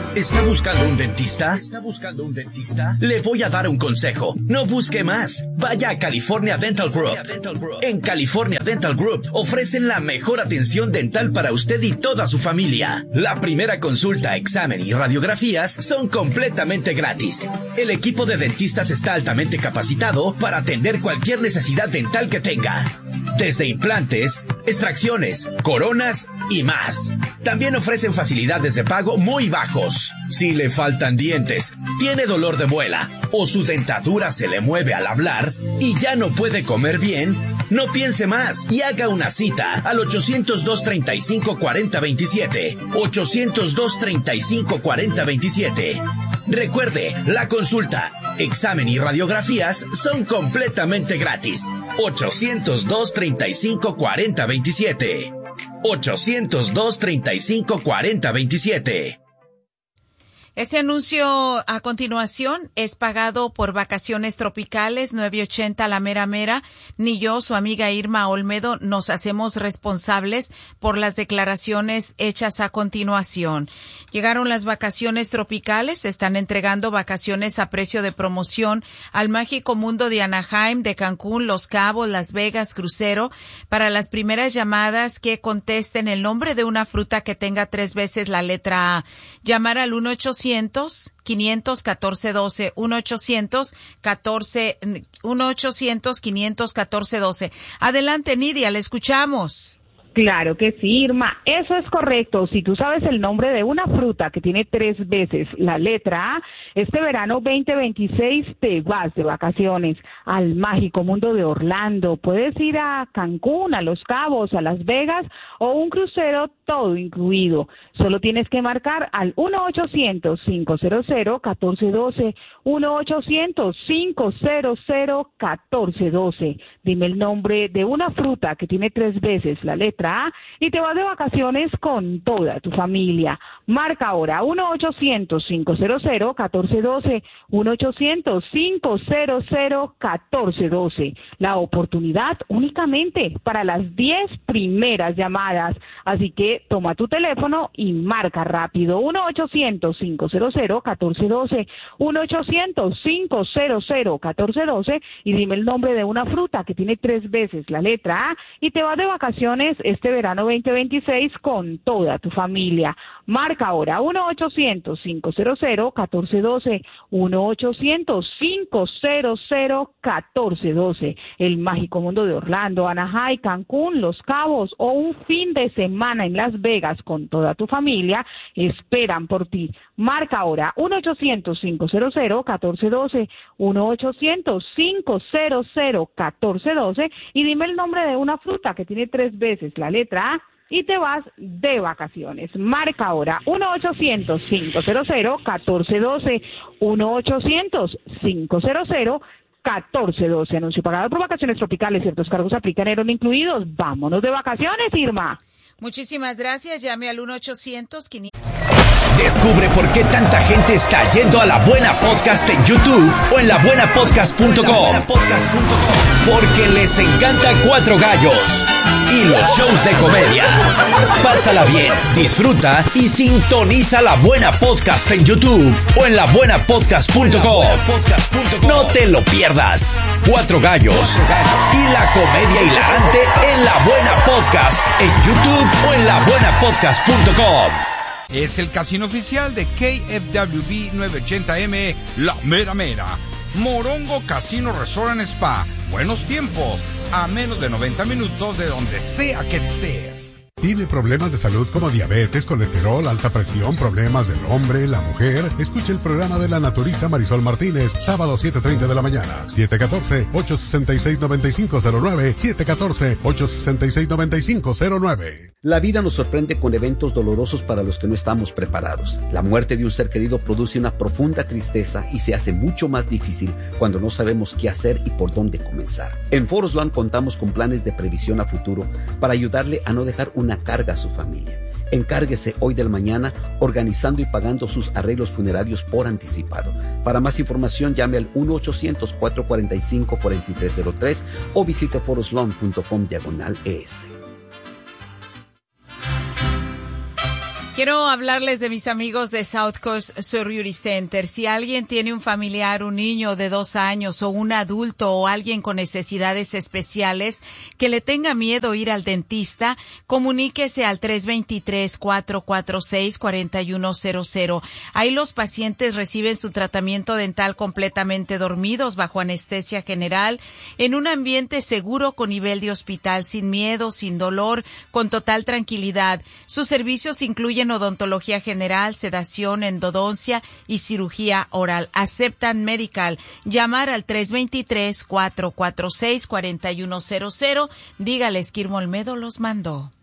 ¿Está buscando un dentista? Le voy a dar un consejo. No busque más. Vaya a California Dental Group. En California Dental Group ofrecen la mejor atención dental para usted y toda su familia. La primera consulta, examen y radiografías son completamente gratis. El equipo de dentistas está altamente capacitado para atender cualquier necesidad dental que tenga. Desde implantes, extracciones, coronas y más. También ofrecen facilidades de pago muy bajos. Si le faltan dientes, tiene dolor de muela o su dentadura se le mueve al hablar y ya no puede comer bien, no piense más y haga una cita al 800-235-4027. 800-235-4027. Recuerde, la consulta, examen y radiografías son completamente gratis. 800-235-4027. 800-235-4027. Este anuncio a continuación es pagado por Vacaciones Tropicales 980 La Mera Mera. Ni yo, su amiga Irma Olmedo, nos hacemos responsables por las declaraciones hechas a continuación. Llegaron las vacaciones tropicales, se están entregando vacaciones a precio de promoción al mágico mundo de Anaheim, de Cancún, Los Cabos, Las Vegas, crucero. Para las primeras llamadas que contesten el nombre de una fruta que tenga 3 veces la letra A, llamar al 1-800-514-12, 1-800-514-12. Adelante, Nidia, le escuchamos. Claro que sí, Irma, eso es correcto. Si tú sabes el nombre de una fruta que tiene 3 veces la letra A, este verano 2026 te vas de vacaciones al mágico mundo de Orlando. Puedes ir a Cancún, a Los Cabos, a Las Vegas o un crucero todo incluido. Solo tienes que marcar al 1-800-500-1412, 1-800-500-1412. Dime el nombre de una fruta que tiene 3 veces la letra A y te vas de vacaciones con toda tu familia. Marca ahora 1-800-500-1412, 1-800-500-1412. La oportunidad únicamente para las 10 primeras llamadas. Así que toma tu teléfono y marca rápido 1-800-500-1412, 1-800-500-1412 y dime el nombre de una fruta que tiene 3 veces la letra A y te vas de vacaciones este verano 2026 con toda tu familia. Marca ahora 1-800-500-1412, 1-800-500-1412. El mágico mundo de Orlando, Anaheim, Cancún, Los Cabos o un fin de semana en Las Vegas con toda tu familia esperan por ti. Marca ahora 1-800-500-1412, 1-800-500-1412 y dime el nombre de una fruta que tiene 3 veces la letra A y te vas de vacaciones. Marca ahora 1-800-500-1412, 1-800-500-1412. Anuncio pagado por Vacaciones Tropicales. Ciertos cargos aplican, eran incluidos. Vámonos de vacaciones, Irma. Muchísimas gracias. Llame al 1-800-500. Descubre por qué tanta gente está yendo a La Buena Podcast en YouTube o en labuenapodcast.com. Porque les encanta Cuatro Gallos y los shows de comedia. Pásala bien, disfruta y sintoniza La Buena Podcast en YouTube o en labuenapodcast.com. No te lo pierdas. Cuatro Gallos y la comedia hilarante en La Buena Podcast en YouTube o en labuenapodcast.com. Es el casino oficial de KFWB 980M, La Mera Mera. Morongo Casino Resort and Spa. Buenos tiempos, a menos de 90 minutos de donde sea que estés. ¿Tiene problemas de salud como diabetes, colesterol, alta presión, problemas del hombre, la mujer? Escuche el programa de la naturista Marisol Martínez, sábado 7:30 de la mañana, 714-866-9509, 714-866-9509. La vida nos sorprende con eventos dolorosos para los que no estamos preparados. La muerte de un ser querido produce una profunda tristeza y se hace mucho más difícil cuando no sabemos qué hacer y por dónde comenzar. En Forest Lawn contamos con planes de previsión a futuro para ayudarle a no dejar una carga a su familia. Encárguese hoy del mañana organizando y pagando sus arreglos funerarios por anticipado. Para más información llame al 1-800-445-4303 o visite forestlawn.com/ES. Quiero hablarles de mis amigos de South Coast Surgery Center. Si alguien tiene un familiar, un niño de 2 años o un adulto o alguien con necesidades especiales que le tenga miedo ir al dentista, comuníquese al 323-446-4100. Ahí los pacientes reciben su tratamiento dental completamente dormidos bajo anestesia general en un ambiente seguro con nivel de hospital, sin miedo, sin dolor, con total tranquilidad. Sus servicios incluyen odontología general, sedación, endodoncia y cirugía oral. Aceptan Medical. Llamar al 323-446-4100. Dígales que Irma Olmedo los mandó.